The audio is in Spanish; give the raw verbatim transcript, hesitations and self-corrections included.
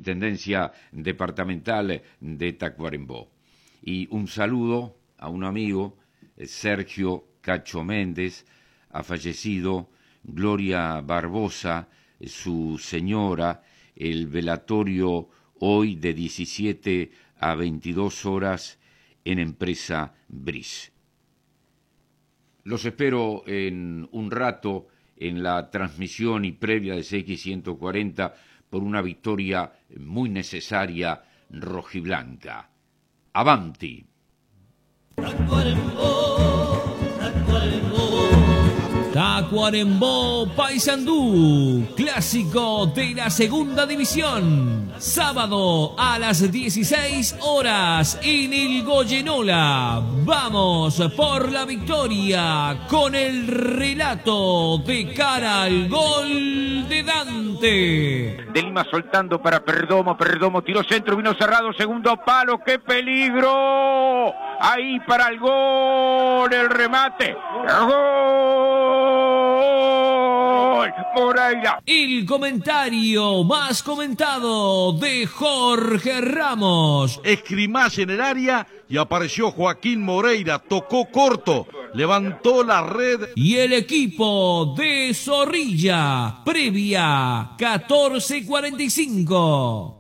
Intendencia Departamental de Tacuarembó. Y un saludo a un amigo, Sergio Cacho Méndez, ha fallecido Gloria Barbosa, su señora, el velatorio hoy de diecisiete a veintidós horas en Empresa Bris. Los espero en un rato en la transmisión y previa de C X ciento cuarenta por una victoria muy necesaria rojiblanca. ¡Avanti! Tacuarembó Paysandú, clásico de la segunda división. Sábado a las dieciséis horas en el Goyenola. Vamos por la victoria con el relato de cara al gol de Dante. De Lima soltando para Perdomo, Perdomo tiró centro, vino cerrado, segundo palo, ¡qué peligro! Ahí para el gol, el remate, ¡el gol! Moreira. El comentario más comentado de Jorge Ramos. Escrimaje en el área y apareció Joaquín Moreira, tocó corto, levantó la red. Y el equipo de Zorrilla, previa catorce cuarenta y cinco.